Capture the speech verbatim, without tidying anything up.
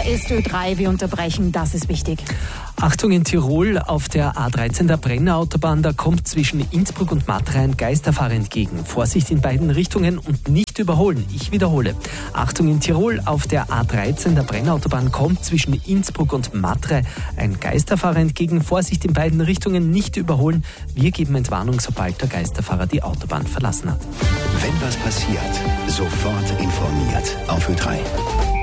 Hier ist Ö drei, wir unterbrechen, das ist wichtig. Achtung in Tirol, auf der A dreizehn der Brenner Autobahn, da kommt zwischen Innsbruck und Matra ein Geisterfahrer entgegen. Vorsicht in beiden Richtungen und nicht überholen. Ich wiederhole. Achtung in Tirol, auf der A dreizehn der Brenner Autobahn kommt zwischen Innsbruck und Matra ein Geisterfahrer entgegen. Vorsicht in beiden Richtungen, nicht überholen. Wir geben Entwarnung, sobald der Geisterfahrer die Autobahn verlassen hat. Wenn was passiert, sofort informiert auf Ö drei.